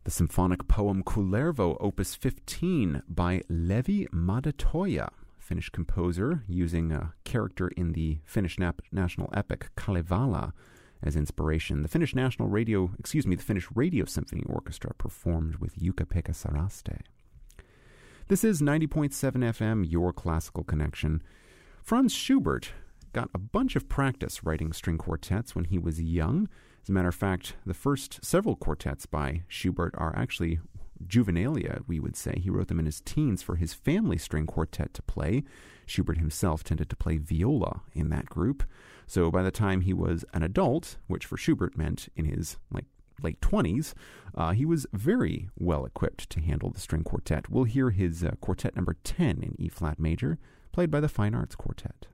The symphonic poem Kullervo, Opus 15 by Levi Madetoja, Finnish composer, using a character in the Finnish national epic Kalevala as inspiration. The Finnish Radio Symphony Orchestra performed with Jukka-Pekka Saraste. This is 90.7 FM, your classical connection. Franz Schubert got a bunch of practice writing string quartets when he was young. As a matter of fact, the first several quartets by Schubert are actually juvenilia, we would say. He wrote them in his teens for his family string quartet to play. Schubert himself tended to play viola in that group. So by the time he was an adult, which for Schubert meant in his late 20s, he was very well equipped to handle the string quartet. We'll hear his quartet number 10 in E-flat major, played by the Fine Arts Quartet.